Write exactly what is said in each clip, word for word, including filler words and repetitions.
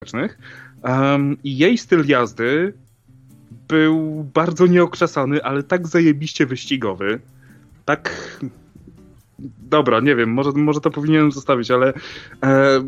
um, i jej styl jazdy był bardzo nieokrzesany, ale tak zajebiście wyścigowy. Tak... Dobra, nie wiem, może, może to powinienem zostawić, ale e,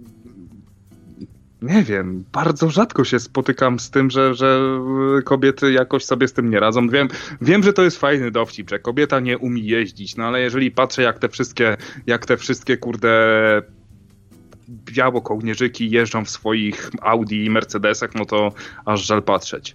nie wiem, bardzo rzadko się spotykam z tym, że, że kobiety jakoś sobie z tym nie radzą. Wiem, wiem, że to jest fajny dowcip, że kobieta nie umie jeździć, no ale jeżeli patrzę, jak te wszystkie, jak te wszystkie kurde biało-kołnierzyki jeżdżą w swoich Audi i Mercedesach, no to aż żal patrzeć.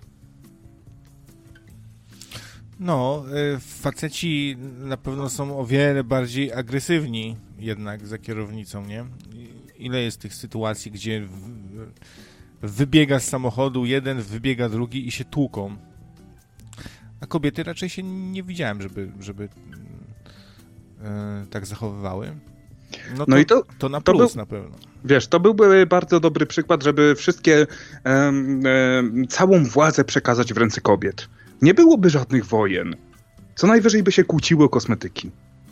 No, faceci na pewno są o wiele bardziej agresywni jednak za kierownicą, nie? Ile jest tych sytuacji, gdzie wybiega z samochodu jeden, wybiega drugi i się tłuką. A kobiety raczej się nie widziałem, żeby, żeby e, tak zachowywały. No to, no i to, to na plus to był, na pewno. Wiesz, to byłby bardzo dobry przykład, żeby wszystkie, um, um, całą władzę przekazać w ręce kobiet. Nie byłoby żadnych wojen. Co najwyżej by się kłóciły o kosmetyki.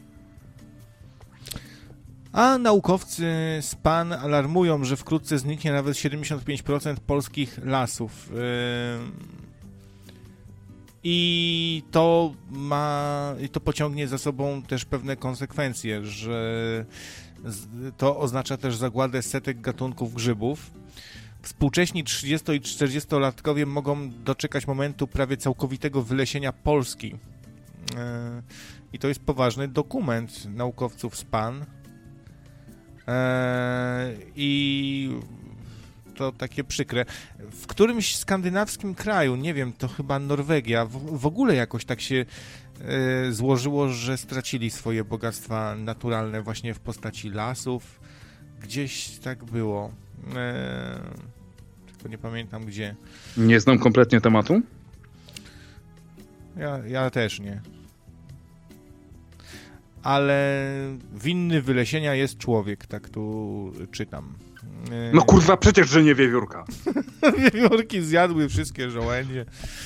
A naukowcy z P A N alarmują, że wkrótce zniknie nawet siedemdziesiąt pięć procent polskich lasów. Yy... I to ma, i to pociągnie za sobą też pewne konsekwencje, że to oznacza też zagładę setek gatunków grzybów. Współcześni trzydziesto- i czterdziestolatkowie mogą doczekać momentu prawie całkowitego wylesienia Polski. Yy... I to jest poważny dokument naukowców z P A N. Yy... I to takie przykre. W którymś skandynawskim kraju, nie wiem, to chyba Norwegia, w, w ogóle jakoś tak się e, złożyło, że stracili swoje bogactwa naturalne właśnie w postaci lasów. Gdzieś tak było. E, tylko nie pamiętam gdzie. Nie znam kompletnie tematu? Ja, ja też nie. Ale winny wylesienia jest człowiek, tak tu czytam. No kurwa, przecież, że nie wiewiórka. Wiewiórki zjadły wszystkie żołędzie.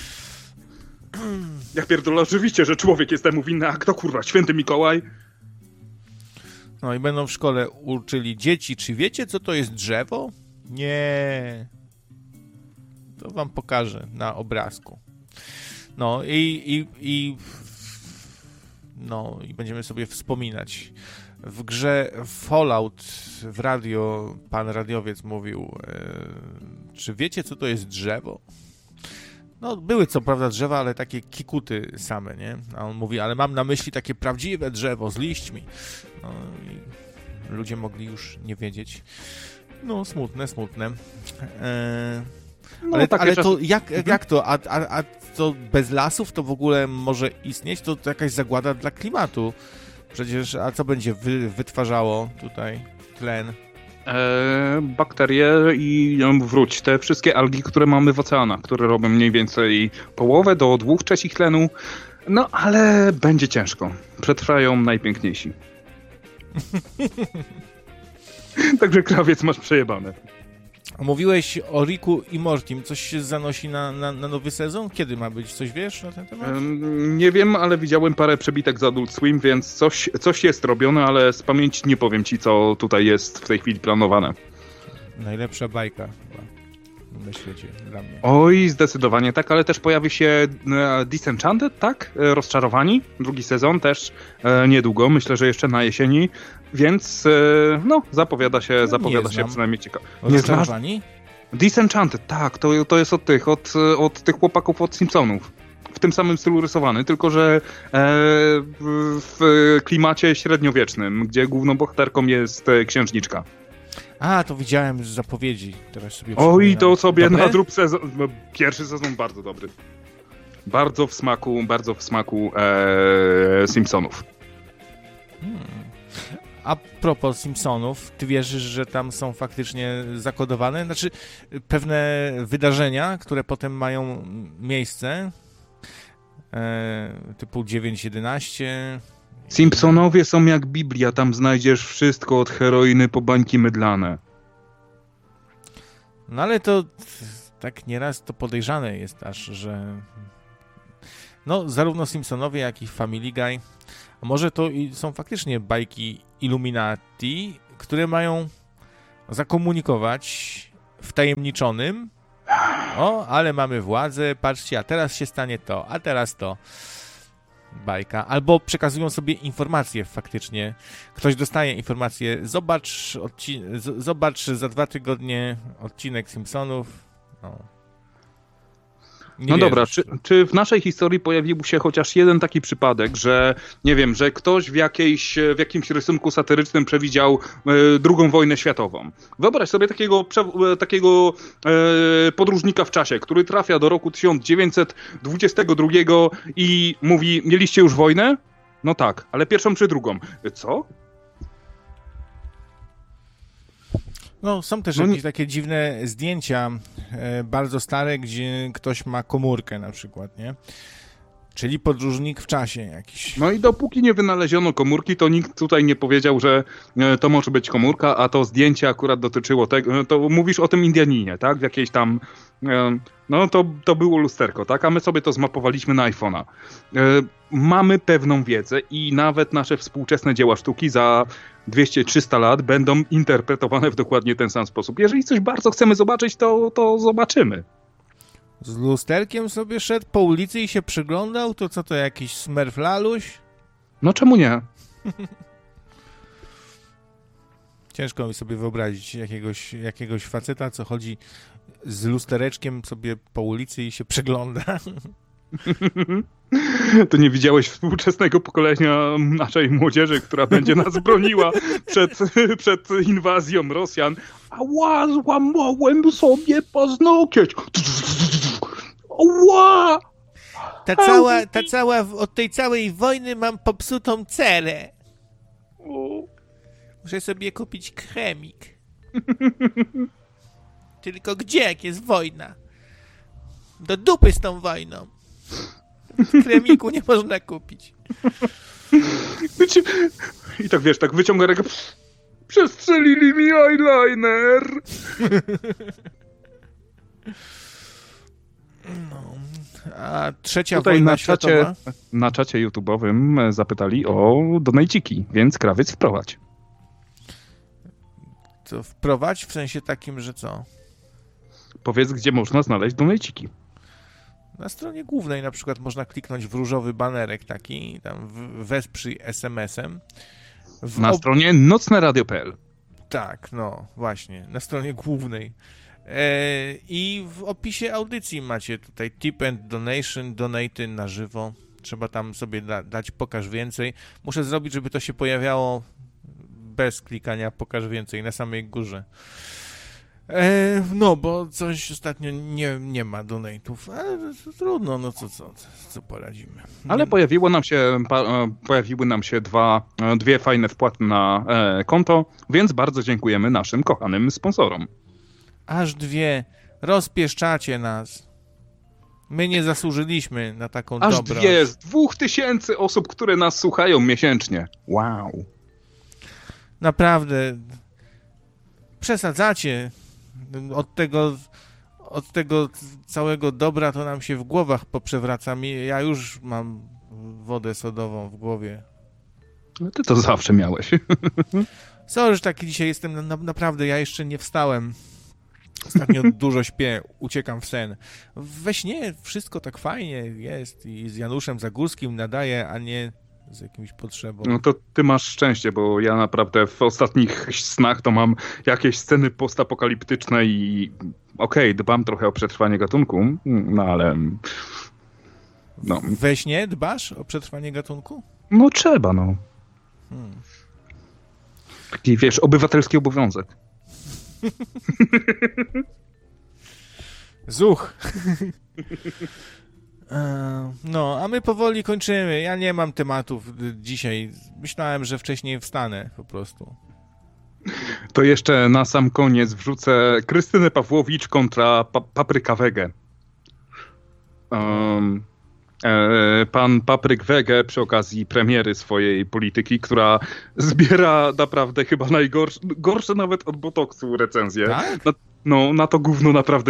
Ja pierdolę, oczywiście, że człowiek jest temu winny, a kto kurwa, święty Mikołaj? No i będą w szkole uczyli dzieci, czy wiecie, co to jest drzewo? Nie. To wam pokażę na obrazku. No i, i, i no i będziemy sobie wspominać. W grze Fallout w radio pan radiowiec mówił, e, czy wiecie, co to jest drzewo? No, były co prawda drzewa, ale takie kikuty same, nie? A on mówi, ale mam na myśli takie prawdziwe drzewo z liśćmi. No i ludzie mogli już nie wiedzieć. No, smutne, smutne. E, no, ale ale czas... to jak, jak to? A, a, a to bez lasów to w ogóle może istnieć? To, to jakaś zagłada dla klimatu. Przecież, a co będzie wy, wytwarzało tutaj tlen? Eee, bakterie i no, wróć, te wszystkie algi, które mamy w oceanach, które robią mniej więcej połowę do dwóch trzecich tlenu. No, ale będzie ciężko. Przetrwają najpiękniejsi. Także krawiec masz przejebane. Mówiłeś o Ricku i Mortim. Coś się zanosi na, na, na nowy sezon? Kiedy ma być? Coś wiesz na ten temat? Um, nie wiem, ale widziałem parę przebitek z Adult Swim, więc coś, coś jest robione, ale z pamięci nie powiem ci, co tutaj jest w tej chwili planowane. Najlepsza bajka chyba na świecie dla mnie. Oj, zdecydowanie tak, ale też pojawi się Disenchanted, tak? Rozczarowani. Drugi sezon też e, niedługo, myślę, że jeszcze na jesieni, więc e, no, zapowiada się, no, zapowiada się przynajmniej ciekawe. Rozczarowani? Disenchanted, tak, to, to jest od tych, od, od tych chłopaków od Simpsonów. W tym samym stylu rysowany, tylko że e, w klimacie średniowiecznym, gdzie główną bohaterką jest księżniczka. A, to widziałem z zapowiedzi. Teraz sobie Oj, to sobie Dobre? na drób sezon. Pierwszy sezon bardzo dobry. Bardzo w smaku, bardzo w smaku e, Simpsonów. Hmm. A propos Simpsonów, ty wierzysz, że tam są faktycznie zakodowane? Znaczy, pewne wydarzenia, które potem mają miejsce, e, typu dziewięć jedenaście... Simpsonowie są jak Biblia, tam znajdziesz wszystko od heroiny po bańki mydlane. No ale to tak nieraz to podejrzane jest aż, że no zarówno Simpsonowie, jak i Family Guy, a może to są faktycznie bajki Illuminati, które mają zakomunikować wtajemniczonym. O, ale mamy władzę, patrzcie, a teraz się stanie to, a teraz to. Bajka. Albo przekazują sobie informacje faktycznie. Ktoś dostaje informację, zobacz, odci- z- zobacz za dwa tygodnie odcinek Simpsonów. O. Nie no wierzysz. dobra, czy, czy w naszej historii pojawił się chociaż jeden taki przypadek, że nie wiem, że ktoś w, jakiejś, w jakimś rysunku satyrycznym przewidział e, drugą wojnę światową? Wyobraź sobie takiego, prze, e, takiego e, podróżnika w czasie, który trafia do roku tysiąc dziewięćset dwudziestego drugiego i mówi, mieliście już wojnę? No tak, ale pierwszą czy drugą? Co? No, są też No nie- jakieś takie dziwne zdjęcia, e, bardzo stare, gdzie ktoś ma komórkę na przykład, nie? Czyli podróżnik w czasie jakiś. No i dopóki nie wynaleziono komórki, to nikt tutaj nie powiedział, że e, to może być komórka, a to zdjęcie akurat dotyczyło tego, to mówisz o tym Indianinie, tak? W jakiejś tam, e, no to, to było lusterko, tak? A my sobie to zmapowaliśmy na iPhone'a. E, mamy pewną wiedzę i nawet nasze współczesne dzieła sztuki za dwieście trzysta lat będą interpretowane w dokładnie ten sam sposób. Jeżeli coś bardzo chcemy zobaczyć, to, to zobaczymy. Z lusterkiem sobie szedł po ulicy i się przyglądał? To co to, jakiś Smurf Laluś? No czemu nie? Ciężko mi sobie wyobrazić jakiegoś, jakiegoś faceta, co chodzi z lustereczkiem sobie po ulicy i się przygląda. To nie widziałeś współczesnego pokolenia naszej młodzieży, która będzie nas broniła przed, przed inwazją Rosjan. Ała, złamałem sobie paznokieć. Ała! Ta cała, ta cała, od tej całej wojny mam popsutą cerę. Muszę sobie kupić kremik. Tylko gdzie, jak jest wojna? Do dupy z tą wojną. Kremiku nie można kupić. I tak wiesz, tak wyciąga rękę. Przestrzelili mi eyeliner. No. A trzecia Tutaj wojna na światowa? czacie, na czacie YouTube'owym zapytali o donajciki, więc krawiec wprowadź. To wprowadź w sensie takim, że co? Powiedz, gdzie można znaleźć donajciki. Na stronie głównej na przykład można kliknąć w różowy banerek taki, tam w- wesprzyj es em esem. W Na ob- stronie nocneradio kropka pe el. Tak, no właśnie, na stronie głównej. E, I w opisie audycji macie tutaj tip and donation, donaty na żywo. Trzeba tam sobie da- dać pokaż więcej. Muszę zrobić, żeby to się pojawiało bez klikania pokaż więcej na samej górze. E, no, bo coś ostatnio nie, nie ma donatów, ale to trudno, no co, co, co poradzimy. Ale Nie- pojawiło nam się, pa, e, pojawiły nam się dwa, e, dwie fajne wpłaty na e, konto, więc bardzo dziękujemy naszym kochanym sponsorom. Aż dwie, rozpieszczacie nas. My nie zasłużyliśmy na taką Aż dobroć. dwie z dwóch tysięcy osób, które nas słuchają miesięcznie. Wow. Naprawdę przesadzacie. Od tego, od tego całego dobra to nam się w głowach poprzewraca. Mi- Ja już mam wodę sodową w głowie. No ty to zawsze miałeś. Sorry, że taki dzisiaj jestem, na, na, naprawdę, ja jeszcze nie wstałem. Ostatnio dużo śpię, uciekam w sen. We śnie wszystko tak fajnie jest i z Januszem Zagórskim nadaje, a nie z jakimś potrzebą. No to ty masz szczęście, bo ja naprawdę w ostatnich snach to mam jakieś sceny postapokaliptyczne i okej, okay, dbam trochę o przetrwanie gatunku, no ale no, We śnie dbasz o przetrwanie gatunku? no trzeba, no. Hmm. Taki, wiesz, obywatelski obowiązek. Zuch. E, No, a my powoli kończymy. Ja nie mam tematów y, dzisiaj. Myślałem, że wcześniej wstanę po prostu. To jeszcze na sam koniec wrzucę Krystynę Pawłowicz kontra pa- Papryka Wege. Um, e, pan Papryk Wege przy okazji premiery swojej polityki, która zbiera naprawdę chyba najgorsze, gorsze nawet od botoksu recenzje. Tak? Na, no, na to gówno naprawdę...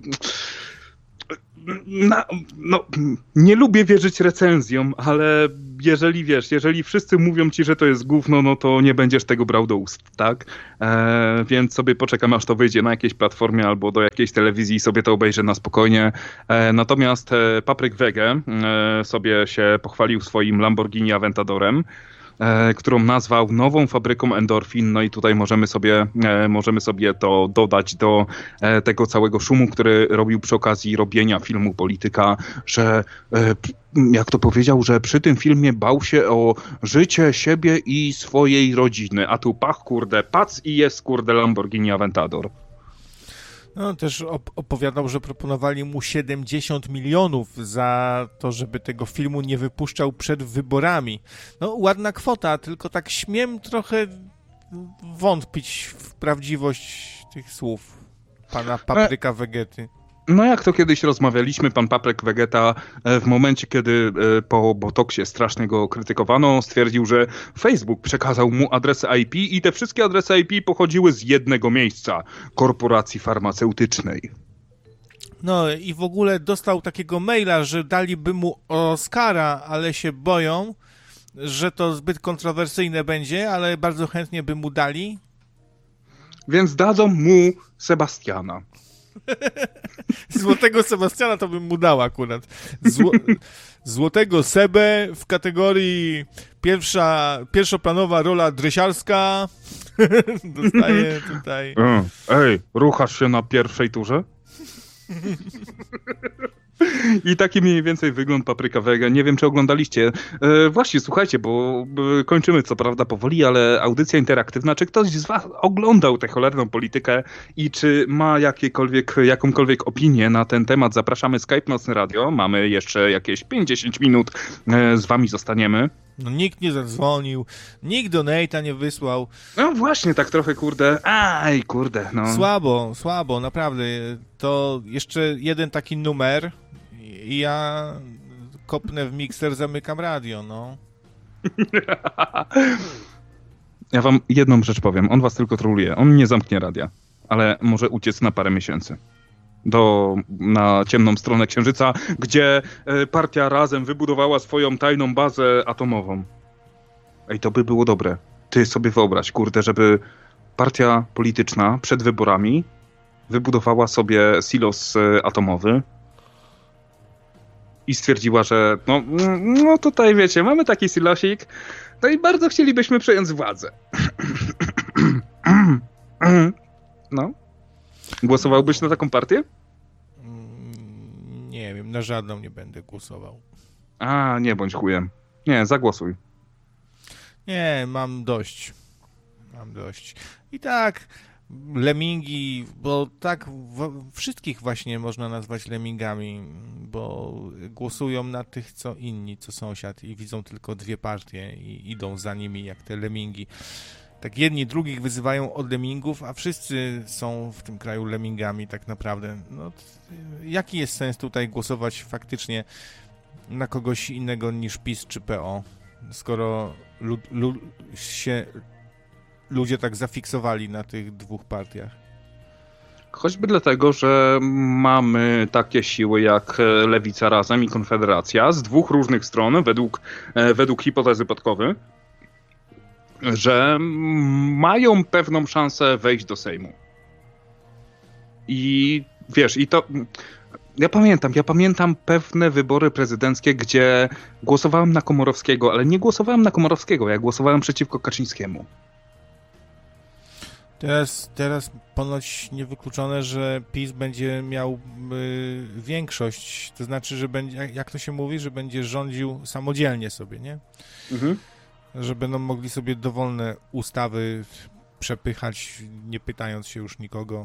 Na, no, nie lubię wierzyć recenzjom, ale jeżeli wiesz, jeżeli wszyscy mówią ci, że to jest gówno, no to nie będziesz tego brał do ust, tak? E, więc sobie poczekam, aż to wyjdzie na jakiejś platformie albo do jakiejś telewizji i sobie to obejrzę na spokojnie. E, natomiast e, Papryk Wege e, sobie się pochwalił swoim Lamborghini Aventadorem, e, którą nazwał nową fabryką endorfin, no i tutaj możemy sobie, e, możemy sobie to dodać do e, tego całego szumu, który robił przy okazji robienia filmu Polityka, że e, jak to powiedział, że przy tym filmie bał się o życie siebie i swojej rodziny, a tu pach, kurde, pac i jest, kurde, Lamborghini Aventador. No, też op- opowiadał, że proponowali mu siedemdziesiąt milionów za to, żeby tego filmu nie wypuszczał przed wyborami. No, ładna kwota, tylko tak śmiem trochę wątpić w prawdziwość tych słów pana Papryka Wegety. No jak to kiedyś rozmawialiśmy, pan Papryk Wegeta w momencie, kiedy po Botoksie strasznie go krytykowano, stwierdził, że Facebook przekazał mu adresy I P i te wszystkie adresy I P pochodziły z jednego miejsca, korporacji farmaceutycznej. No i w ogóle dostał takiego maila, że daliby mu Oscara, ale się boją, że to zbyt kontrowersyjne będzie, ale bardzo chętnie by mu dali. Więc dadzą mu Sebastiana. Złotego Sebastiana to bym mu dał akurat. Zło... Złotego Sebę w kategorii pierwsza, pierwszoplanowa rola dresiarska. Dostaję tutaj. Ej, ruchasz się na pierwszej turze? I taki mniej więcej wygląd Papryka Wege. Nie wiem, czy oglądaliście. E, właśnie, słuchajcie, bo e, kończymy co prawda powoli, ale audycja interaktywna. Czy ktoś z was oglądał tę cholerną politykę i czy ma jakiekolwiek, jakąkolwiek opinię na ten temat? Zapraszamy Skype Nocny Radio. Mamy jeszcze jakieś pięćdziesiąt minut. E, z wami zostaniemy. No nikt nie zadzwonił, nikt donate'a nie wysłał. No właśnie, tak trochę, kurde. Aj, kurde, no. Słabo, słabo, naprawdę. To jeszcze jeden taki numer i ja kopnę w mikser, zamykam radio, no. Ja wam jedną rzecz powiem. On was tylko troluje. On nie zamknie radia, ale może uciec na parę miesięcy. Do, na ciemną stronę Księżyca, gdzie e, partia Razem wybudowała swoją tajną bazę atomową. Ej, to by było dobre. Ty sobie wyobraź, kurde, żeby partia polityczna przed wyborami wybudowała sobie silos e, atomowy i stwierdziła, że no, no tutaj wiecie, mamy taki silosik, no i bardzo chcielibyśmy przejąć władzę. No. Głosowałbyś na taką partię? Nie wiem, na żadną nie będę głosował. A, nie bądź chujem. Nie, zagłosuj. Nie, mam dość. Mam dość. I tak, lemingi, bo tak w, wszystkich właśnie można nazwać lemingami, bo głosują na tych, co inni, co sąsiad i widzą tylko dwie partie i idą za nimi jak te lemingi. Tak jedni drugich wyzywają od lemingów, a wszyscy są w tym kraju lemingami tak naprawdę. No, jaki jest sens tutaj głosować faktycznie na kogoś innego niż PiS czy P O, skoro lu- lu- się ludzie tak zafiksowali na tych dwóch partiach? Choćby dlatego, że mamy takie siły jak Lewica Razem i Konfederacja z dwóch różnych stron, według, według hipotezy Podkowy, że mają pewną szansę wejść do Sejmu. I wiesz, i to... Ja pamiętam, ja pamiętam pewne wybory prezydenckie, gdzie głosowałem na Komorowskiego, ale nie głosowałem na Komorowskiego, ja głosowałem przeciwko Kaczyńskiemu. Teraz, teraz ponoć niewykluczone, że PiS będzie miał y, większość, to znaczy, że będzie, jak to się mówi, że będzie rządził samodzielnie sobie, nie? Mhm. Że będą mogli sobie dowolne ustawy przepychać, nie pytając się już nikogo.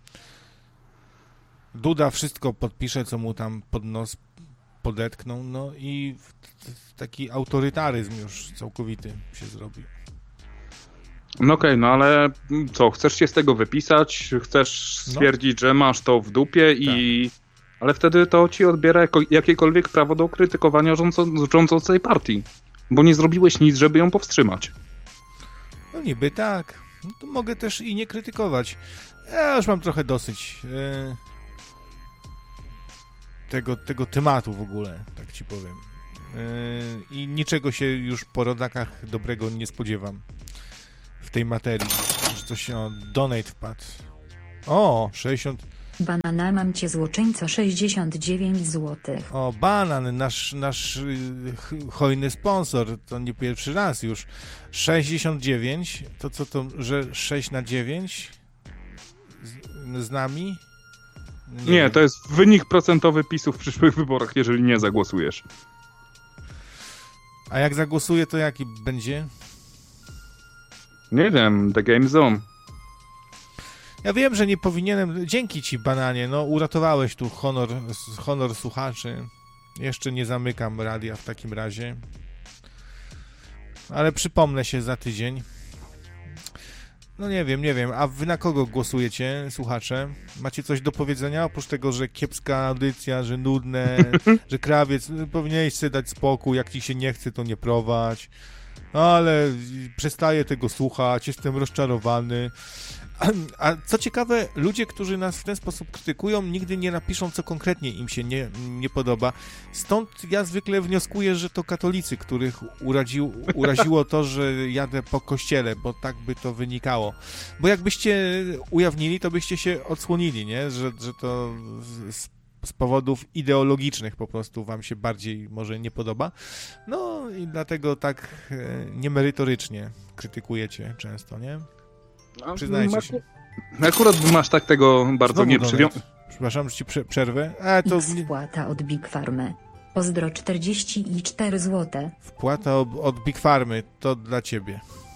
Duda wszystko podpisze, co mu tam pod nos podetkną, no i taki autorytaryzm już całkowity się zrobi. No okej, okay, no ale co, chcesz się z tego wypisać, chcesz stwierdzić, no. że masz to w dupie i... Tak. Ale wtedy to ci odbiera jako, jakiekolwiek prawo do krytykowania rządzą, rządzącej partii, bo nie zrobiłeś nic, żeby ją powstrzymać. No niby tak, no to mogę też i nie krytykować. Ja już mam trochę dosyć yy, tego, tego tematu w ogóle, tak ci powiem. Yy, I niczego się już po rodakach dobrego nie spodziewam w tej materii. Że coś o donate wpadł. O, sześćdziesiąt... Banana mam cię złoczyńco sześćdziesiąt dziewięć złotych. O, Banan, nasz, nasz yy, hojny sponsor, to nie pierwszy raz już. sześćdziesiąt dziewięć, to co to, że sześć na dziewięć z, z nami? Nie, nie to jest wynik procentowy PiSu w przyszłych wyborach, jeżeli nie zagłosujesz. A jak zagłosuję, to jaki będzie? Nie wiem, The Game Zone. Ja wiem, że nie powinienem... Dzięki ci, Bananie, no uratowałeś tu honor, honor słuchaczy. Jeszcze nie zamykam radia w takim razie. Ale przypomnę się za tydzień. No nie wiem, nie wiem. A wy na kogo głosujecie, słuchacze? Macie coś do powiedzenia? Oprócz tego, że kiepska audycja, że nudne, że krawiec, powinieneś sobie dać spokój, jak ci się nie chce, to nie prowadź. No ale przestaję tego słuchać, jestem rozczarowany. A, a co ciekawe, ludzie, którzy nas w ten sposób krytykują, nigdy nie napiszą, co konkretnie im się nie, nie podoba. Stąd ja zwykle wnioskuję, że to katolicy, których uraził, uraziło to, że jadę po kościele, bo tak by to wynikało. Bo jakbyście ujawnili, to byście się odsłonili, nie? Że, że to z, z powodów ideologicznych po prostu wam się bardziej może nie podoba. No i dlatego tak niemerytorycznie krytykujecie często, nie? Przyznajcie się. Akurat masz tak tego bardzo nie przywią... Przepraszam, że ci przerwę. A, to... Wpłata od Big Farmy. Pozdro czterdzieści cztery złote. Wpłata od Big Farmy, to dla ciebie.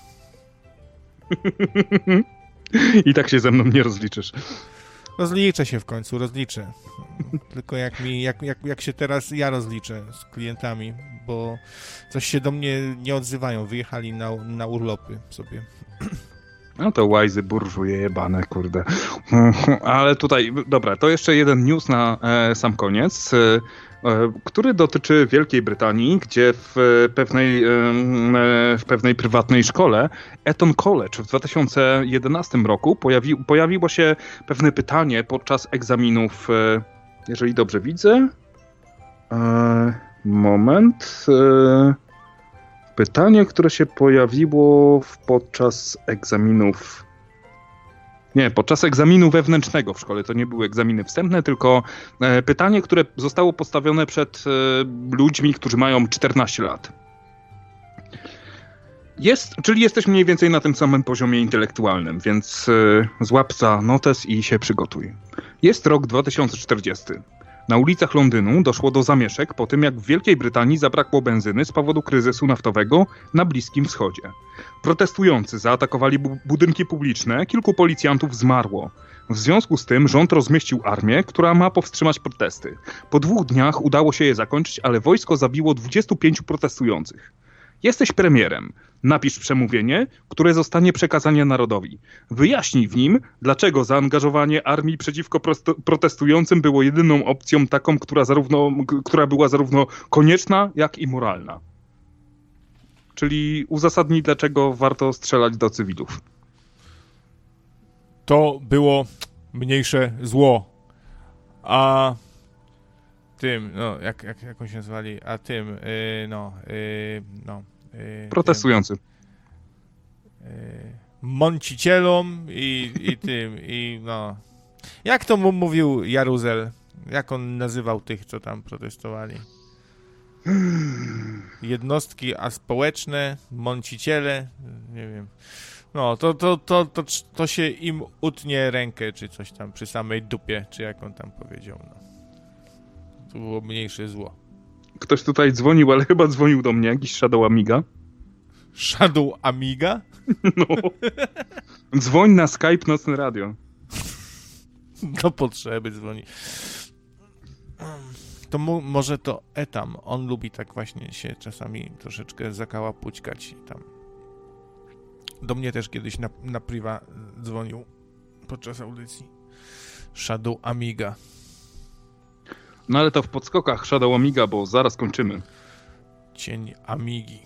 I tak się ze mną nie rozliczysz. Rozliczę się w końcu, rozliczę. Tylko jak mi, jak, jak, jak się teraz ja rozliczę z klientami, bo coś się do mnie nie odzywają. Wyjechali na, na urlopy sobie. No to łajzy, burżuje jebane, kurde. Ale tutaj, dobra, to jeszcze jeden news na e, sam koniec, e, e, który dotyczy Wielkiej Brytanii, gdzie w pewnej, e, w pewnej prywatnej szkole, Eton College, w dwa tysiące jedenastym roku pojawi, pojawiło się pewne pytanie podczas egzaminów, e, jeżeli dobrze widzę, e, moment... E, Pytanie, które się pojawiło podczas egzaminów... Nie, podczas egzaminu wewnętrznego w szkole. To nie były egzaminy wstępne, tylko e, pytanie, które zostało postawione przed e, ludźmi, którzy mają czternaście lat. Jest, czyli jesteś mniej więcej na tym samym poziomie intelektualnym, więc e, złap za notes i się przygotuj. Jest rok dwa tysiące czterdziesty. Na ulicach Londynu doszło do zamieszek po tym, jak w Wielkiej Brytanii zabrakło benzyny z powodu kryzysu naftowego na Bliskim Wschodzie. Protestujący zaatakowali bu- budynki publiczne, kilku policjantów zmarło. W związku z tym rząd rozmieścił armię, która ma powstrzymać protesty. Po dwóch dniach udało się je zakończyć, ale wojsko zabiło dwudziestu pięciu protestujących. Jesteś premierem. Napisz przemówienie, które zostanie przekazane narodowi. Wyjaśnij w nim, dlaczego zaangażowanie armii przeciwko protestującym było jedyną opcją taką, która, zarówno, która była zarówno konieczna, jak i moralna. Czyli uzasadnij, dlaczego warto strzelać do cywilów. To było mniejsze zło. A tym, no, jak, jak, jak oni się nazwali? A tym, yy, no, yy, no. Yy, Protestujący. Yy, mącicielom i, i tym, i no. Jak to mu mówił Jaruzel? Jak on nazywał tych, co tam protestowali? Jednostki aspołeczne, mąciciele, nie wiem. No, to, to, to, to, to się im utnie rękę, czy coś tam przy samej dupie, czy jak on tam powiedział, no. To było mniejsze zło. Ktoś tutaj dzwonił, ale chyba dzwonił do mnie, jakiś Shadow Amiga. Shadow Amiga? No. Dzwoń na Skype Nocne Radio. Do potrzeby dzwoni. To mu, może to Etam. On lubi tak właśnie się czasami troszeczkę zakałapućkać tam. Do mnie też kiedyś na, na priwa dzwonił podczas audycji. Shadow Amiga. No ale to w podskokach Shadow Amiga, bo zaraz kończymy. Cień Amigi.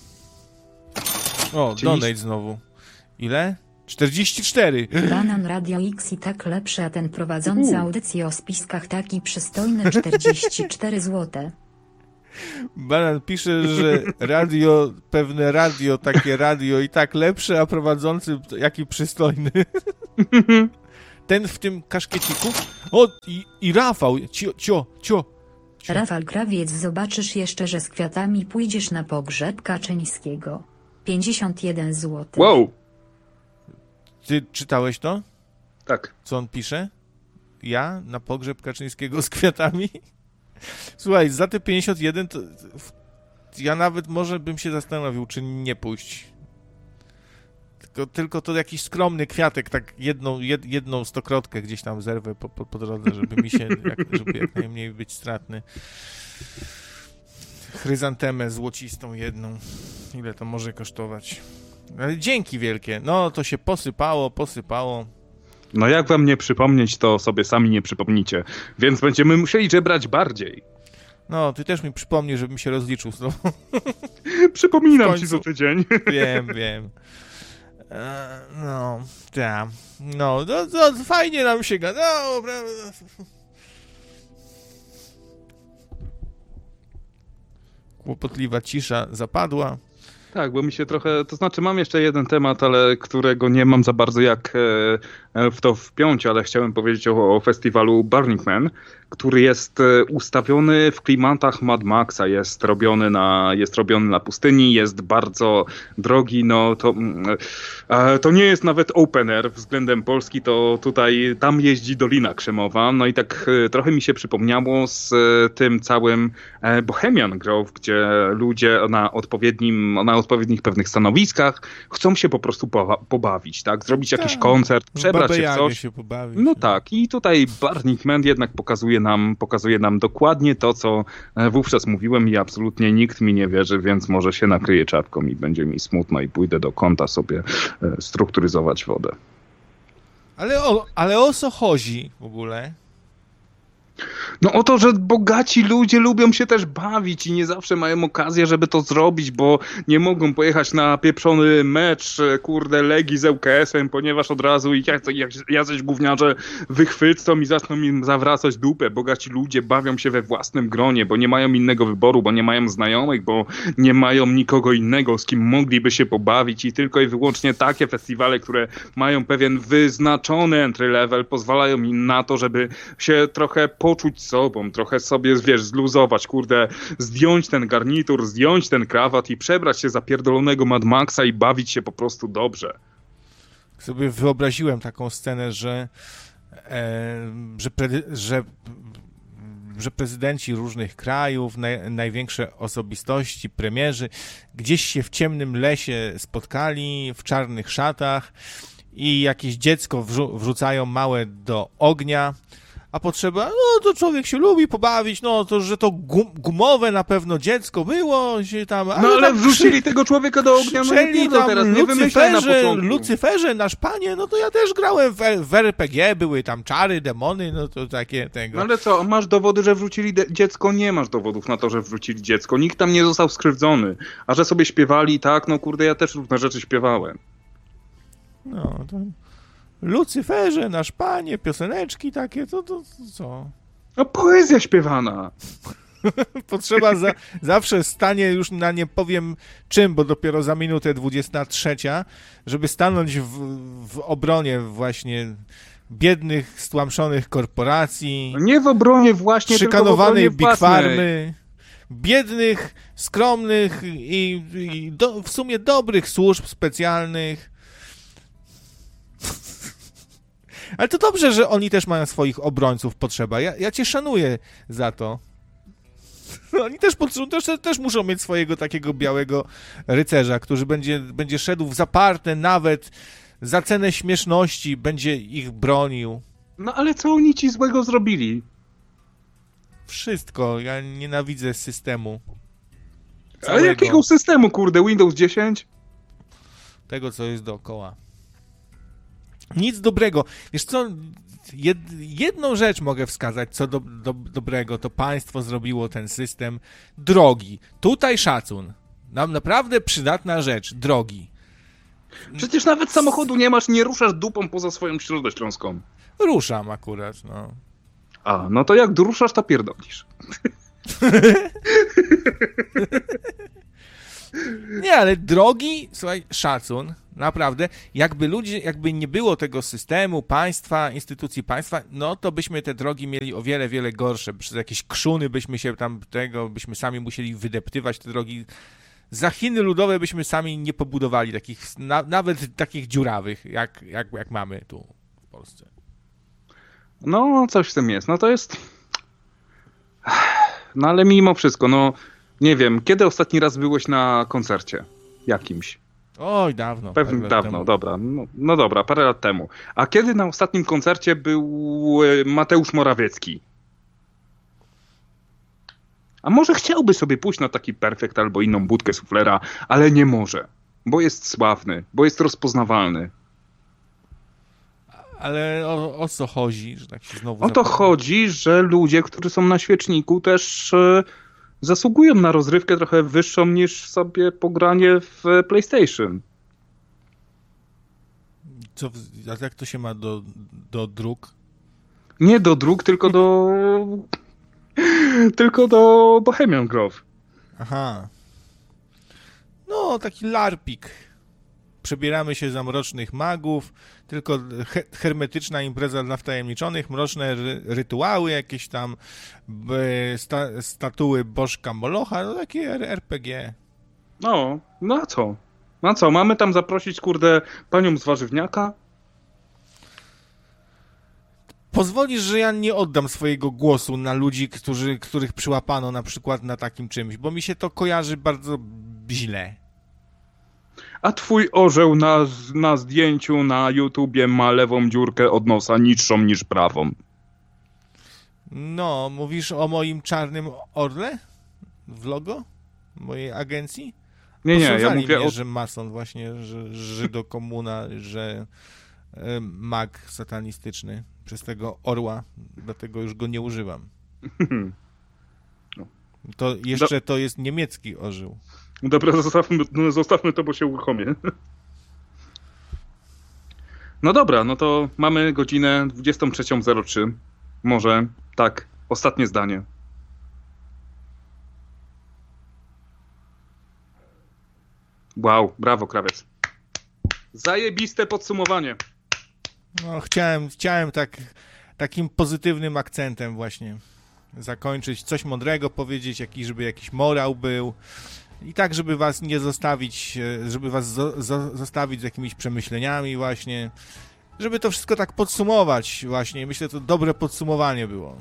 O, Cień... donate znowu. Ile? czterdzieści cztery. Banan Radio X i tak lepszy, a ten prowadzący audycję o spiskach taki przystojny czterdzieści cztery złote. Banan pisze, że radio, pewne radio, takie radio i tak lepsze, a prowadzący jaki przystojny. Ten w tym kaszkieciku. O, i, i Rafał, cio, cio, cio. cio. Rafał Krawiec, zobaczysz jeszcze, że z kwiatami pójdziesz na pogrzeb Kaczyńskiego. pięćdziesiąt jeden złotych. Wow! Ty czytałeś to? Tak. Co on pisze? Ja na pogrzeb Kaczyńskiego z kwiatami? Słuchaj, za te pięćdziesiąt jeden to ja nawet może bym się zastanowił, czy nie pójść. Tylko, tylko to jakiś skromny kwiatek, tak jedną, jed, jedną stokrotkę gdzieś tam zerwę po, po, po drodze, żeby mi się, jak, żeby jak najmniej być stratny. Chryzantemę złocistą jedną. Ile to może kosztować? Ale dzięki wielkie. No, to się posypało, posypało. No jak wam nie przypomnieć, to sobie sami nie przypomnicie. Więc będziemy musieli żebrać bardziej. No, ty też mi przypomnij, żebym się rozliczył z tobą. Przypominam ci co tydzień. Wiem, wiem. E, no, tak. No, to, to fajnie nam się gadało, prawda? Kłopotliwa cisza zapadła. Tak, bo mi się trochę, to znaczy mam jeszcze jeden temat, ale którego nie mam za bardzo jak e, w to wpiąć, ale chciałem powiedzieć o, o festiwalu Burning Man, który jest e, ustawiony w klimatach Mad Maxa, jest robiony na, jest robiony na pustyni, jest bardzo drogi, no to, e, to nie jest nawet open air względem Polski, to tutaj, tam jeździ Dolina Krzemowa, no i tak e, trochę mi się przypomniało z e, tym całym e, Bohemian Grove, gdzie ludzie na odpowiednim, na odpowiednich pewnych stanowiskach chcą się po prostu poba- pobawić, tak? Zrobić jakiś tak. koncert, przebrać się w coś. Się pobawić. No tak, i tutaj Burning Man jednak pokazuje nam, pokazuje nam dokładnie to, co wówczas mówiłem i absolutnie nikt mi nie wierzy, więc może się nakryje czapką i będzie mi smutno i pójdę do kąta sobie strukturyzować wodę. Ale o, ale o co chodzi w ogóle? No o to, że bogaci ludzie lubią się też bawić i nie zawsze mają okazję, żeby to zrobić, bo nie mogą pojechać na pieprzony mecz, kurde, Legii z L K S-em, ponieważ od razu ich jak, jak jacyś gówniarze wychwycą i zaczną im zawracać dupę. Bogaci ludzie bawią się we własnym gronie, bo nie mają innego wyboru, bo nie mają znajomych, bo nie mają nikogo innego, z kim mogliby się pobawić i tylko i wyłącznie takie festiwale, które mają pewien wyznaczony entry level, pozwalają im na to, żeby się trochę poczuć sobą, trochę sobie, wiesz, zluzować, kurde, zdjąć ten garnitur, zdjąć ten krawat i przebrać się za pierdolonego Mad Maxa i bawić się po prostu dobrze. Sobie wyobraziłem taką scenę, że, e, że, pre, że, że prezydenci różnych krajów, naj, największe osobistości, premierzy, gdzieś się w ciemnym lesie spotkali, w czarnych szatach i jakieś dziecko wrzu- wrzucają małe do ognia, a potrzeba, no to człowiek się lubi pobawić, no to, że to gum, gumowe na pewno dziecko było, się tam... Ale no ale wrzucili przy... tego człowieka do ognia, no nie tam teraz, nie wymyślaj na początku. Lucyferze, nasz panie, no to ja też grałem w, w R P G, były tam czary, demony, no to takie tego. No ale co, masz dowody, że wrzucili de- dziecko? Nie masz dowodów na to, że wrzucili dziecko. Nikt tam nie został skrzywdzony. A że sobie śpiewali, tak, no kurde, ja też różne rzeczy śpiewałem. No, to... Lucyferze, nasz panie, pioseneczki takie, to, to, to co? No poezja śpiewana. Potrzeba za, zawsze stanie już na nie powiem czym, bo dopiero za minutę dwudziesta trzecia, żeby stanąć w, w obronie właśnie biednych, stłamszonych korporacji. Nie w obronie właśnie, szykanowanej tylko w obronie Big Farmy, biednych, skromnych i, i do, w sumie dobrych służb specjalnych. Ale to dobrze, że oni też mają swoich obrońców, potrzeba. Ja, ja cię szanuję za to. Oni też, też, też muszą mieć swojego takiego białego rycerza, który będzie, będzie szedł w zaparte nawet za cenę śmieszności, będzie ich bronił. No ale co oni ci złego zrobili? Wszystko. Ja nienawidzę systemu. Całego. Ale jakiego systemu, kurde? Windows dziesięć? Tego, co jest dookoła. Nic dobrego. Wiesz co, jed, jedną rzecz mogę wskazać, co do, do, dobrego to państwo zrobiło ten system drogi. Tutaj szacun. Nam naprawdę przydatna rzecz. Drogi. Przecież nawet samochodu nie masz, nie ruszasz dupą poza swoją Środę Śląską. Ruszam akurat, no. A, no to jak ruszasz, to pierdolisz. Nie, ale drogi, słuchaj, szacun, naprawdę, jakby ludzie, jakby nie było tego systemu, państwa, instytucji państwa, no to byśmy te drogi mieli o wiele, wiele gorsze. Przez jakieś krzuny byśmy się tam tego, byśmy sami musieli wydeptywać te drogi. Za Chiny ludowe byśmy sami nie pobudowali takich, na, nawet takich dziurawych, jak, jak, jak mamy tu w Polsce. No, coś w tym jest. No to jest... No ale mimo wszystko, no nie wiem, kiedy ostatni raz byłeś na koncercie jakimś? Oj, dawno. Pewnie dawno, temu. dobra. No, no dobra, parę lat temu. A kiedy na ostatnim koncercie był Mateusz Morawiecki? A może chciałby sobie pójść na taki Perfekt albo inną budkę suflera, ale nie może, bo jest sławny, bo jest rozpoznawalny. Ale o, o co chodzi, że tak się znowu... O to zapomnę? chodzi, że ludzie, którzy są na świeczniku, też e, zasługują na rozrywkę trochę wyższą niż sobie pogranie w PlayStation. Co, a jak to się ma do, do dróg? Nie do dróg, tylko do... tylko do Bohemian Grove. Aha. No, taki larpik. Przebieramy się za mrocznych magów, tylko he hermetyczna impreza dla wtajemniczonych, mroczne ry rytuały, jakieś tam sta statuły bożka Molocha, no takie R P G. No, no a co? No co, mamy tam zaprosić, kurde, panią z warzywniaka? Pozwolisz, że ja nie oddam swojego głosu na ludzi, którzy, których przyłapano na przykład na takim czymś, bo mi się to kojarzy bardzo źle. A twój orzeł na, na zdjęciu na YouTubie ma lewą dziurkę od nosa niższą niż prawą. No, mówisz o moim czarnym orle? W logo? Mojej agencji? Nie, nie, ja mówię mnie, o... że mason właśnie, że żydokomuna, że y, mag satanistyczny przez tego orła, dlatego już go nie używam. To jeszcze Do... to jest niemiecki orzeł. Dobra, zostawmy, zostawmy to, bo się uruchomię. No dobra, no to mamy godzinę dwudziestą trzecią zero trzy. Może tak, ostatnie zdanie. Wow, brawo, krawiec. Zajebiste podsumowanie. No, chciałem, chciałem tak, takim pozytywnym akcentem właśnie zakończyć, coś mądrego powiedzieć, jakiś, żeby jakiś morał był. I tak, żeby was nie zostawić, żeby was zo, zo, zostawić z jakimiś przemyśleniami właśnie, żeby to wszystko tak podsumować właśnie. Myślę, że to dobre podsumowanie było.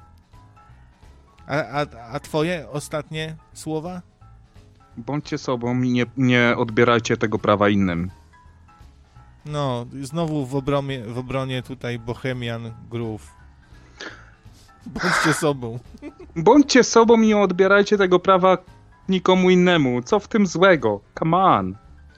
A, a, a twoje ostatnie słowa? Bądźcie sobą i nie, nie odbierajcie tego prawa innym. No, znowu w obronie, w obronie tutaj Bohemian Grove. Bądźcie sobą. Bądźcie sobą i nie odbierajcie tego prawa nikomu innemu. Co w tym złego? Come on.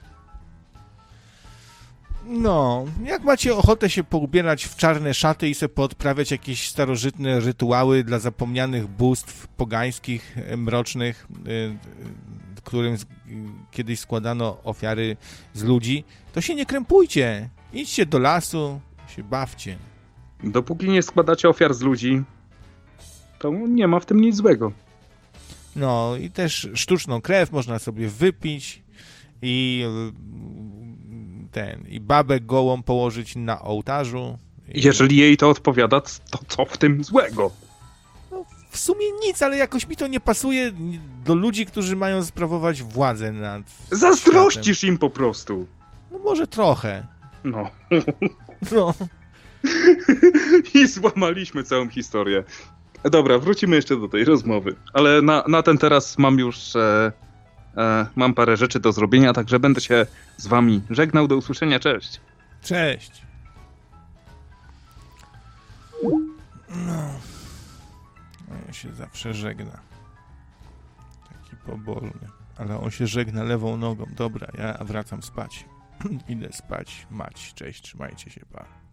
No, jak macie ochotę się poubierać w czarne szaty i sobie poodprawiać jakieś starożytne rytuały dla zapomnianych bóstw pogańskich, mrocznych, którym kiedyś składano ofiary z ludzi, to się nie krępujcie. Idźcie do lasu, się bawcie. Dopóki nie składacie ofiar z ludzi, to nie ma w tym nic złego. No i też sztuczną krew można sobie wypić i ten, i babę gołą położyć na ołtarzu. I... Jeżeli jej to odpowiada, to co w tym złego? No, w sumie nic, ale jakoś mi to nie pasuje do ludzi, którzy mają sprawować władzę nad Zazdrościsz światem. im po prostu. No może trochę. No. No. I złamaliśmy całą historię. Dobra, wrócimy jeszcze do tej rozmowy. Ale na, na ten teraz mam już e, e, mam parę rzeczy do zrobienia, także będę się z wami żegnał. Do usłyszenia, cześć. Cześć. No. On się zawsze żegna. Taki pobożny. Ale on się żegna lewą nogą. Dobra, ja wracam spać. Idę spać. Mać. Cześć, trzymajcie się, pa.